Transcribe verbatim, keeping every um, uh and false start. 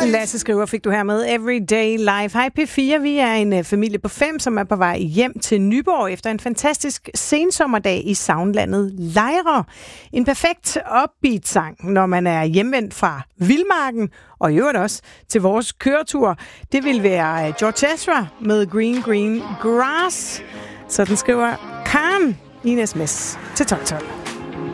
Lasse skriver, fik du her med Everyday Life. Hej P fire, vi er en familie på fem, som er på vej hjem til Nyborg efter en fantastisk sensommerdag i Soundlandet Lejre. En perfekt upbeat sang, når man er hjemvendt fra vildmarken, og i øvrigt også til vores køretur. Det vil være George Ezra med Green Green Grass. Så den skriver Karen i en sms til tolv tolv.